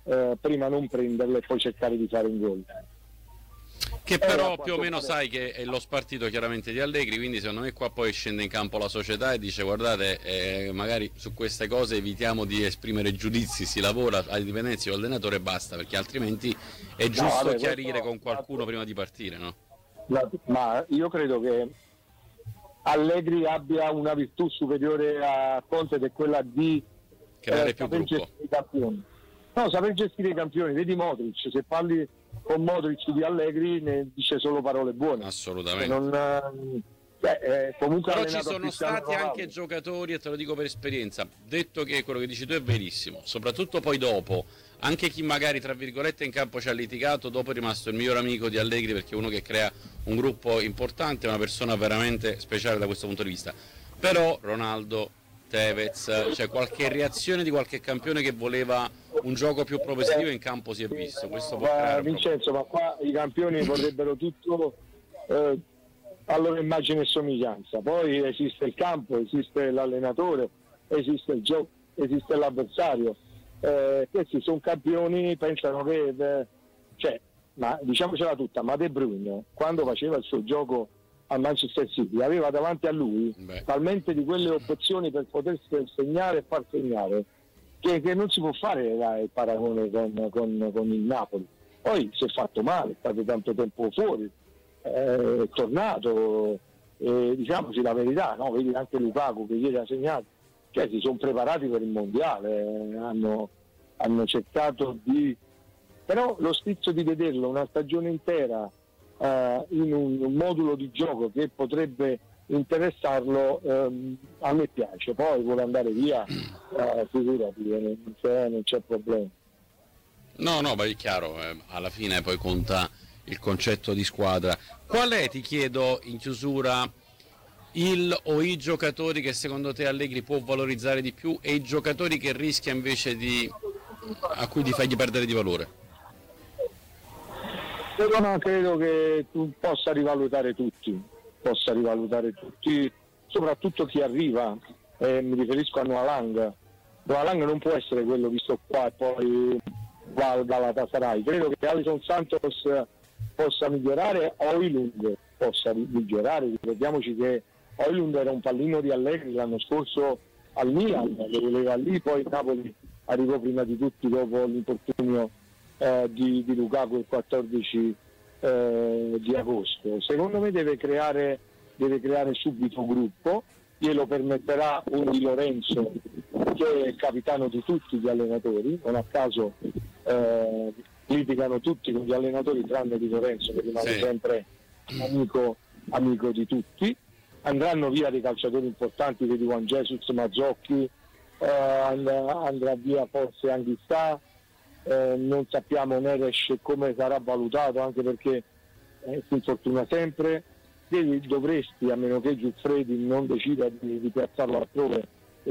prima non prenderla e poi cercare di fare un gol. Che però più o meno sai che è lo spartito chiaramente di Allegri, quindi secondo me qua poi scende in campo la società e dice guardate, magari su queste cose evitiamo di esprimere giudizi, si lavora alle dipendenze dell'allenatore e basta, perché altrimenti è giusto chiarire con qualcuno prima di partire, no? Ma io credo che Allegri abbia una virtù superiore a Conte, ed è quella di creare più gruppo. Gestire i campioni. No, saper gestire i campioni, vedi Modric, se parli con Modric di Allegri ne dice solo parole buone. Assolutamente. Comunque però ci sono stati anche giocatori, e te lo dico per esperienza, detto che quello che dici tu è verissimo, soprattutto poi dopo, anche chi magari tra virgolette in campo ci ha litigato, dopo è rimasto il miglior amico di Allegri, perché è uno che crea un gruppo importante, è una persona veramente speciale da questo punto di vista. Però Ronaldo, Tevez, c'è qualche reazione di qualche campione che voleva un gioco più propositivo, in campo si è visto, questo può creare Vincenzo, ma qua i campioni vorrebbero tutto a loro immagine e somiglianza, poi esiste il campo, esiste l'allenatore, esiste il gioco, esiste l'avversario, questi sono campioni, pensano che ma diciamocela tutta, ma De Bruyne quando faceva il suo gioco al Manchester City aveva davanti a lui talmente di quelle opzioni per potersi segnare e far segnare che non si può fare il paragone con il Napoli. Poi si è fatto male, è stato tanto tempo fuori, è tornato, diciamoci la verità, no? Vedi anche Lukaku che ieri ha segnato, si sono preparati per il mondiale, hanno cercato di, però lo stizzo di vederlo una stagione intera in un modulo di gioco che potrebbe interessarlo, a me piace. Poi vuole andare via, figurati, non c'è problema. No, ma è chiaro, alla fine poi conta il concetto di squadra. Qual è, ti chiedo in chiusura, il o i giocatori che secondo te Allegri può valorizzare di più e i giocatori che rischia invece a cui di fargli perdere di valore? Credo che tu possa rivalutare tutti, soprattutto chi arriva, mi riferisco a Noah Lang. Noah Lang non può essere quello visto qua e poi va al Galatasaray. Credo che Alisson Santos possa migliorare, Højlund possa migliorare. Ricordiamoci che Højlund era un pallino di Allegri l'anno scorso al Milan, lo voleva lì, poi il Napoli arrivò prima di tutti dopo l'infortunio di Lukaku il 14 di agosto. Secondo me deve creare subito gruppo, glielo permetterà un Di Lorenzo che è capitano di tutti gli allenatori, non a caso litigano tutti con gli allenatori tranne Di Lorenzo che rimane sempre amico di tutti. Andranno via dei calciatori importanti, vedi Juan Jesus, Mazzocchi, andrà via forse Anghissà, non sappiamo Neres come sarà valutato, anche perché si infortuna sempre. Dovresti, a meno che Giuffredi non decida di piazzarlo altrove,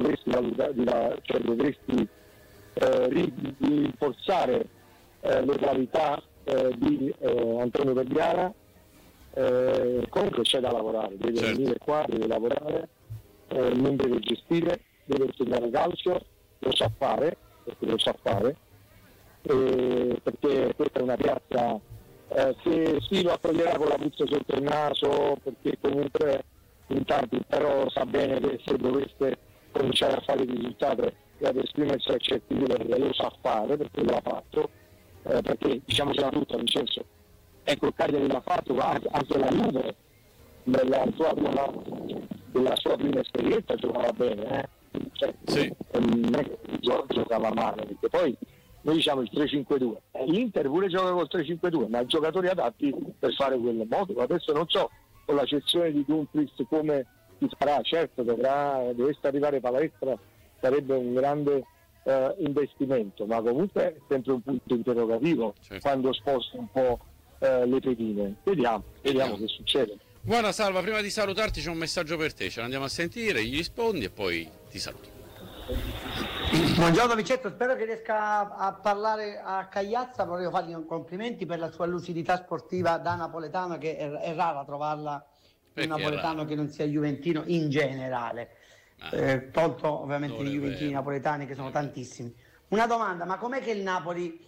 dovresti rinforzare le qualità di Antonio Vergara. Comunque c'è da lavorare, deve venire qua, deve lavorare, non deve gestire, deve insegnare calcio, lo sa fare, perché questa è una piazza che sì, lo accoglierà con la puzza sotto il naso, perché comunque in tanti, però sa bene che se dovesse cominciare a fare il risultato e ad esprimersi a certi livelli lo sa fare, perché lo ha fatto, perché diciamocela tutta, Vincenzo, ecco, il Cagliari l'ha fatto, anche la Juve della sua prima esperienza giocava bene, non è che giocava male, perché poi noi diciamo il 3-5-2, l'Inter pure gioca col 3-5-2, ma ha giocatori adatti per fare quel modulo. Adesso non so con la cessione di Dumfries come si farà, certo dovesse arrivare Palestra, sarebbe un grande investimento, ma comunque è sempre un punto interrogativo quando sposta un po' le pedine. Vediamo che succede. Guarda Salva, prima di salutarti c'è un messaggio per te, ce l'andiamo a sentire, gli rispondi e poi ti saluto. Buongiorno Vincenzo, spero che riesca a parlare a Cagliazza. Volevo fargli un complimenti per la sua lucidità sportiva da napoletano, che è rara trovarla un napoletano che non sia juventino in generale, tolto ovviamente i juventini napoletani che sono tantissimi. Una domanda, ma com'è che il Napoli